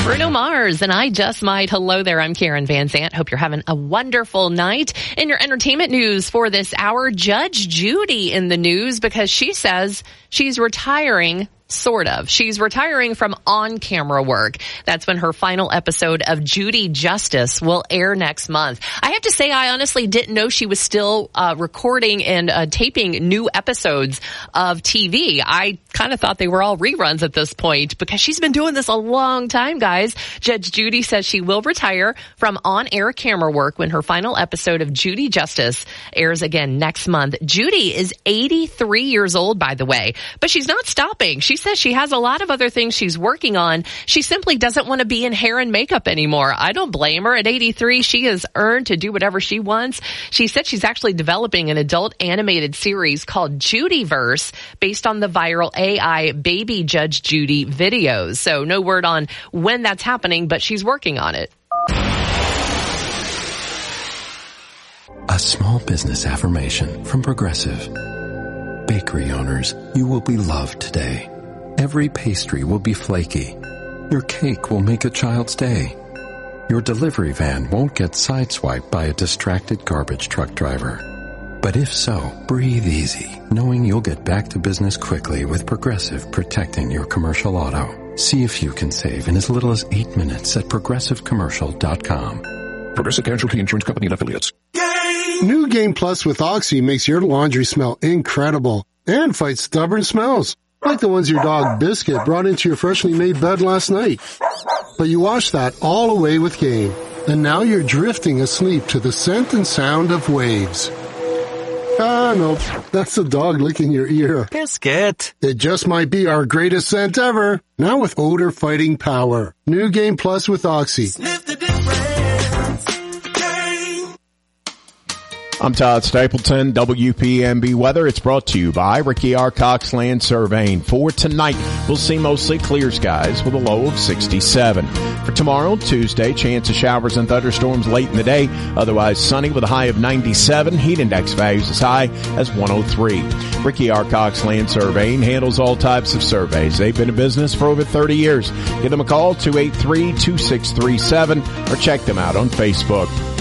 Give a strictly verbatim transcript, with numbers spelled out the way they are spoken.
Bruno Mars and I Just Might. Hello there, I'm Karen Van Zant. Hope you're having a wonderful night. In your entertainment news for this hour, Judge Judy in the news because she says she's retiring. Sort of. She's retiring from on-camera work. That's when her final episode of Judy Justice will air next month. I have to say, I honestly didn't know she was still uh, recording and uh, taping new episodes of T V. I kind of thought they were all reruns at this point because she's been doing this a long time, guys. Judge Judy says she will retire from on-air camera work when her final episode of Judy Justice airs again next month. Judy is eighty-three years old, by the way, but she's not stopping. She says she has a lot of other things she's working on. She simply doesn't want to be in hair and makeup anymore. I don't blame her. At eighty-three, she has earned to do whatever she wants. She said she's actually developing an adult animated series called Judyverse based on the viral A I Baby Judge Judy videos. So no word on when that's happening, but she's working on it. A small business affirmation from Progressive. Bakery owners, you will be loved today. Every pastry will be flaky. Your cake will make a child's day. Your delivery van won't get sideswiped by a distracted garbage truck driver. But if so, breathe easy, knowing you'll get back to business quickly with Progressive protecting your commercial auto. See if you can save in as little as eight minutes at progressive commercial dot com. Progressive Casualty Insurance Company and Affiliates. New Game Plus with Oxy makes your laundry smell incredible and fights stubborn smells, like the ones your dog Biscuit brought into your freshly made bed last night. But you washed that all away with Game, and now you're drifting asleep to the scent and sound of waves. Ah, no, that's the dog licking your ear. Biscuit. It just might be our greatest scent ever, now with odor-fighting power. New Game Plus with Oxy. Sniff the difference. I'm Todd Stapleton, W P M B Weather. It's brought to you by Ricky R. Cox Land Surveying. For tonight, we'll see mostly clear skies with a low of sixty-seven. For tomorrow, Tuesday, chance of showers and thunderstorms late in the day. Otherwise sunny with a high of ninety-seven. Heat index values as high as one oh three. Ricky R. Cox Land Surveying handles all types of surveys. They've been in business for over thirty years. Give them a call, two eight three, two six three seven, or check them out on Facebook.